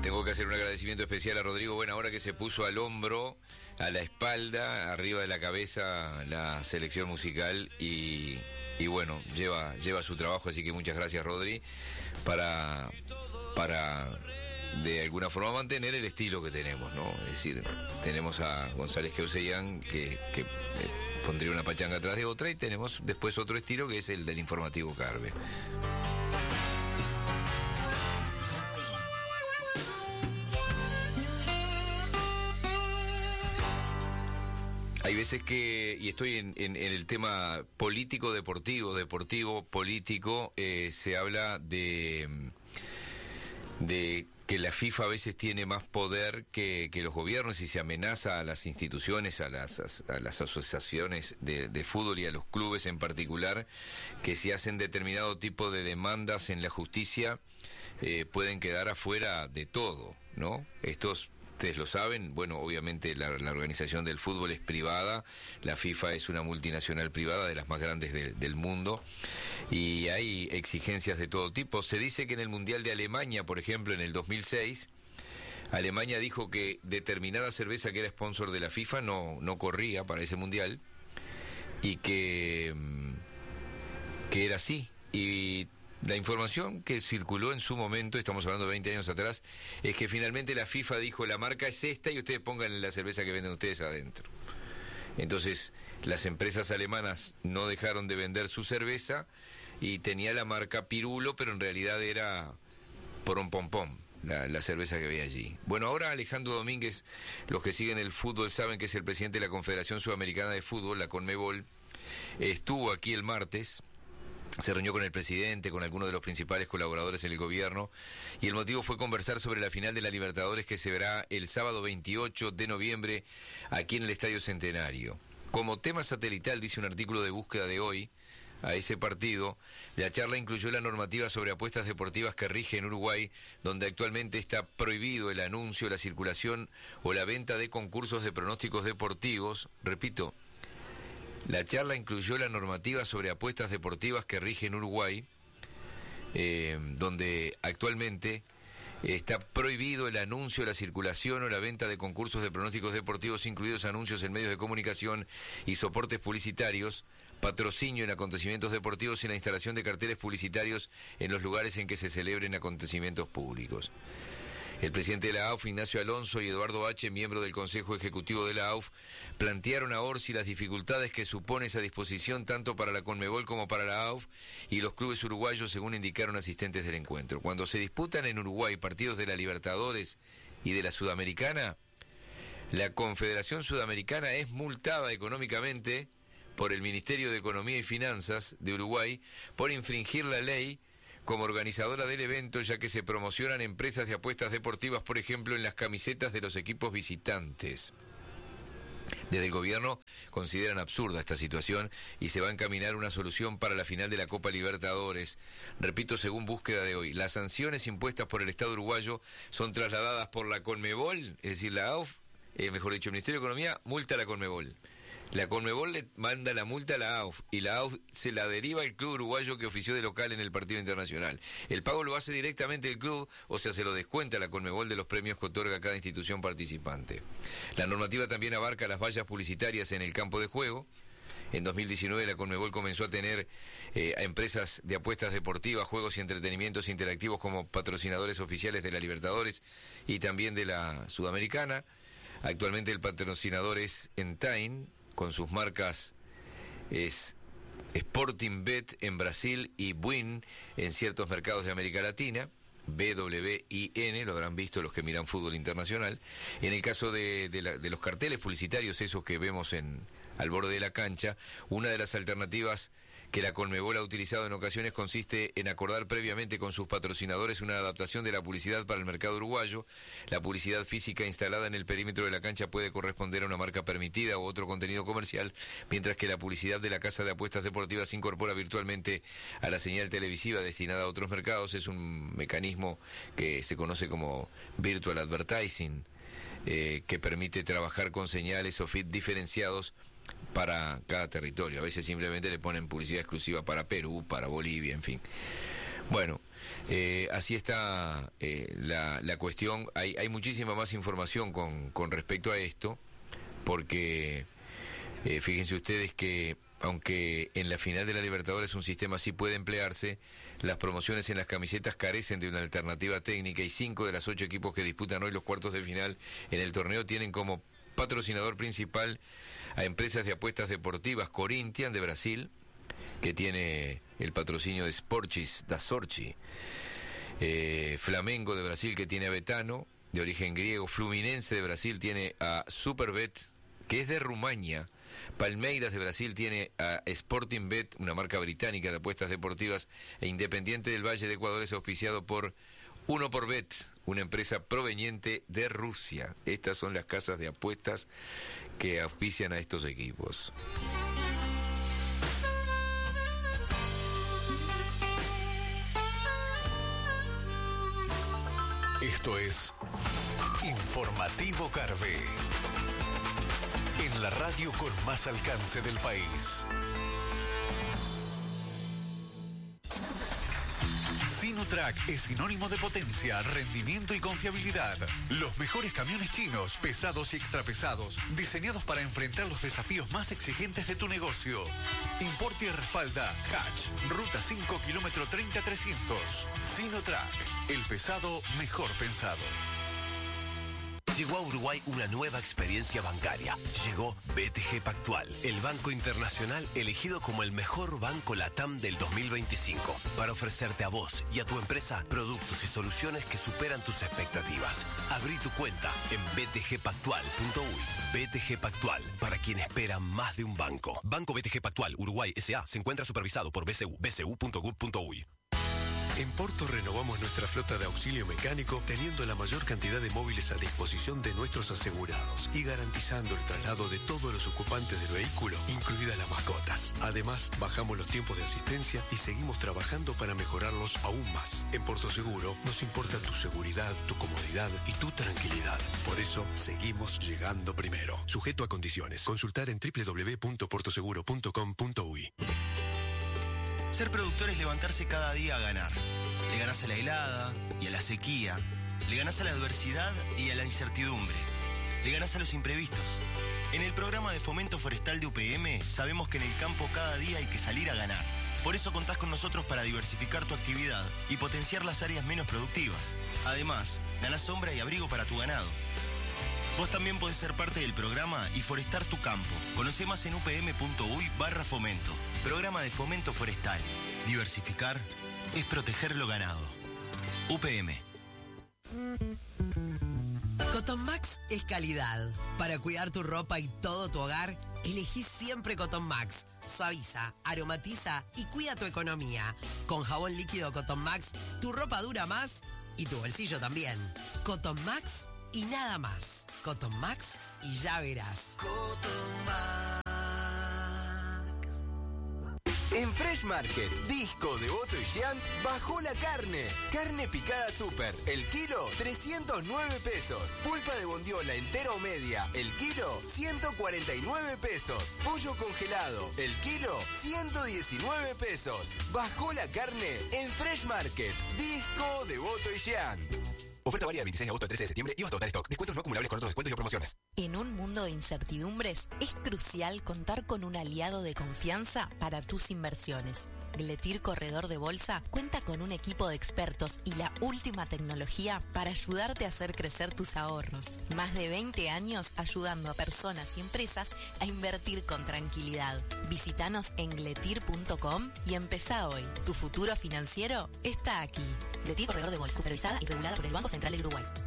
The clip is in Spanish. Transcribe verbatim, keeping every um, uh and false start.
Tengo que hacer un agradecimiento especial a Rodrigo Buenahora, que se puso al hombro, a la espalda, arriba de la cabeza la selección musical y, y bueno, lleva, lleva su trabajo, así que muchas gracias, Rodri, para, para de alguna forma mantener el estilo que tenemos, ¿no? Es decir, tenemos a González Queusellán, que, que eh, pondría una pachanga atrás de otra, y tenemos después otro estilo que es el del informativo Carve. Hay veces que, y estoy en, en, en el tema político-deportivo, deportivo-político, eh, se habla de, de que la FIFA a veces tiene más poder que, que los gobiernos y se amenaza a las instituciones, a las, a las asociaciones de, de fútbol y a los clubes en particular, que si hacen determinado tipo de demandas en la justicia, eh, pueden quedar afuera de todo, ¿no? Estos... Ustedes lo saben, bueno, obviamente la, la organización del fútbol es privada, la FIFA es una multinacional privada de las más grandes de, del mundo, y hay exigencias de todo tipo. Se dice que en el Mundial de Alemania, por ejemplo, en el dos mil seis, Alemania dijo que determinada cerveza que era sponsor de la FIFA no, no corría para ese Mundial, y que, que era así, y... La información que circuló en su momento, estamos hablando de veinte años atrás, es que finalmente la FIFA dijo, la marca es esta y ustedes pongan la cerveza que venden ustedes adentro. Entonces, las empresas alemanas no dejaron de vender su cerveza y tenía la marca Pirulo, pero en realidad era Porom Pom Pom, la, la cerveza que había allí. Bueno, ahora Alejandro Domínguez, los que siguen el fútbol saben que es el presidente de la Confederación Sudamericana de Fútbol, la CONMEBOL, estuvo aquí el martes. Se reunió con el presidente, con algunos de los principales colaboradores en el gobierno, y el motivo fue conversar sobre la final de la Libertadores que se verá el sábado veintiocho de noviembre aquí en el Estadio Centenario. Como tema satelital, dice un artículo de búsqueda de hoy, a ese partido, la charla incluyó la normativa sobre apuestas deportivas que rige en Uruguay, donde actualmente está prohibido el anuncio, la circulación o la venta de concursos de pronósticos deportivos. Repito, la charla incluyó la normativa sobre apuestas deportivas que rige en Uruguay, eh, donde actualmente está prohibido el anuncio, la circulación o la venta de concursos de pronósticos deportivos, incluidos anuncios en medios de comunicación y soportes publicitarios, patrocinio en acontecimientos deportivos y la instalación de carteles publicitarios en los lugares en que se celebren acontecimientos públicos. El presidente de la A U F, Ignacio Alonso, y Eduardo H., miembro del Consejo Ejecutivo de la A U F, plantearon a Orsi las dificultades que supone esa disposición tanto para la CONMEBOL como para la A U F y los clubes uruguayos, según indicaron asistentes del encuentro. Cuando se disputan en Uruguay partidos de la Libertadores y de la Sudamericana, la Confederación Sudamericana es multada económicamente por el Ministerio de Economía y Finanzas de Uruguay por infringir la ley como organizadora del evento, ya que se promocionan empresas de apuestas deportivas, por ejemplo, en las camisetas de los equipos visitantes. Desde el gobierno consideran absurda esta situación y se va a encaminar una solución para la final de la Copa Libertadores. Repito, según búsqueda de hoy, las sanciones impuestas por el Estado uruguayo son trasladadas por la CONMEBOL, es decir, la A U F, eh, mejor dicho, el Ministerio de Economía, multa a la CONMEBOL. La CONMEBOL le manda la multa a la A U F y la A U F se la deriva al club uruguayo que ofició de local en el partido internacional. El pago lo hace directamente el club, o sea, se lo descuenta la CONMEBOL de los premios que otorga cada institución participante. La normativa también abarca las vallas publicitarias en el campo de juego. En dos mil diecinueve la CONMEBOL comenzó a tener eh, a empresas de apuestas deportivas, juegos y entretenimientos interactivos como patrocinadores oficiales de la Libertadores y también de la Sudamericana. Actualmente el patrocinador es Entain, con sus marcas es Sporting Bet en Brasil y Win en ciertos mercados de América Latina, B W I N, lo habrán visto los que miran fútbol internacional. En el caso de, de, la, de los carteles publicitarios, esos que vemos en al borde de la cancha, una de las alternativas que la CONMEBOL ha utilizado en ocasiones consiste en acordar previamente con sus patrocinadores una adaptación de la publicidad para el mercado uruguayo. La publicidad física instalada en el perímetro de la cancha puede corresponder a una marca permitida u otro contenido comercial, mientras que la publicidad de la casa de apuestas deportivas se incorpora virtualmente a la señal televisiva destinada a otros mercados. Es un mecanismo que se conoce como virtual advertising, eh, que permite trabajar con señales o feed diferenciados para cada territorio. A veces simplemente le ponen publicidad exclusiva para Perú, para Bolivia, en fin. Bueno, Eh, así está eh, la, la cuestión. Hay, hay muchísima más información con, con respecto a esto, porque eh, fíjense ustedes que aunque en la final de la Libertadores un sistema sí puede emplearse, las promociones en las camisetas carecen de una alternativa técnica y cinco de las ocho equipos que disputan hoy los cuartos de final en el torneo tienen como patrocinador principal a empresas de apuestas deportivas. Corinthians de Brasil, que tiene el patrocinio de Sporchis da Sorchi, eh, Flamengo de Brasil, que tiene a Betano, de origen griego. Fluminense de Brasil tiene a Superbet, que es de Rumania. Palmeiras de Brasil tiene a Sporting Bet, una marca británica de apuestas deportivas, e Independiente del Valle de Ecuador es auspiciado por Uno por Bet, una empresa proveniente de Rusia. Estas son las casas de apuestas que auspician a estos equipos. Esto es Informativo Carve, en la radio con más alcance del país. Sinotrack es sinónimo de potencia, rendimiento y confiabilidad. Los mejores camiones chinos, pesados y extrapesados, diseñados para enfrentar los desafíos más exigentes de tu negocio. Importa y respalda Hatch, Ruta cinco, kilómetro treinta trescientos. Sinotrack, el pesado mejor pensado. Llegó a Uruguay una nueva experiencia bancaria. Llegó B T G Pactual, el banco internacional elegido como el mejor banco LATAM del dos mil veinticinco, para ofrecerte a vos y a tu empresa productos y soluciones que superan tus expectativas. Abrí tu cuenta en b t g pactual punto u y. B T G Pactual, para quien espera más de un banco. Banco B T G Pactual Uruguay S A se encuentra supervisado por B C U, b c u punto gov punto u y. En Porto renovamos nuestra flota de auxilio mecánico teniendo la mayor cantidad de móviles a disposición de nuestros asegurados y garantizando el traslado de todos los ocupantes del vehículo, incluidas las mascotas. Además, bajamos los tiempos de asistencia y seguimos trabajando para mejorarlos aún más. En Porto Seguro nos importa tu seguridad, tu comodidad y tu tranquilidad. Por eso, seguimos llegando primero. Sujeto a condiciones. Consultar en doble u doble u doble u punto porto seguro punto com punto u y. Ser productor es levantarse cada día a ganar. Le ganás a la helada y a la sequía. Le ganás a la adversidad y a la incertidumbre. Le ganás a los imprevistos. En el programa de fomento forestal de U P M sabemos que en el campo cada día hay que salir a ganar. Por eso contás con nosotros para diversificar tu actividad y potenciar las áreas menos productivas. Además, ganás sombra y abrigo para tu ganado. Vos también podés ser parte del programa y forestar tu campo. Conoce más en upm.uy barra fomento. Programa de fomento forestal. Diversificar es proteger lo ganado. U P M. Cotton Max es calidad. Para cuidar tu ropa y todo tu hogar, elegí siempre Cotton Max. Suaviza, aromatiza y cuida tu economía. Con jabón líquido Cotton Max, tu ropa dura más y tu bolsillo también. Cotton Max y nada más. Cotton Max y ya verás. Cotton Max. En Fresh Market, Disco, Devoto y Giant, bajó la carne. Carne picada super, el kilo, trescientos nueve pesos. Pulpa de bondiola entera o media, el kilo, ciento cuarenta y nueve pesos. Pollo congelado, el kilo, ciento diecinueve pesos. Bajó la carne en Fresh Market, Disco, Devoto y Giant. Oferta válida del veintiséis de agosto al trece de septiembre y hasta agotar stock. Descuentos no acumulables con otros descuentos y promociones. En un mundo de incertidumbres, es crucial contar con un aliado de confianza para tus inversiones. Gletir Corredor de Bolsa cuenta con un equipo de expertos y la última tecnología para ayudarte a hacer crecer tus ahorros. Más de veinte años ayudando a personas y empresas a invertir con tranquilidad. Visítanos en gletir punto com y empezá hoy. Tu futuro financiero está aquí. Gletir Corredor de Bolsa, supervisada y regulada por el Banco Central del Uruguay.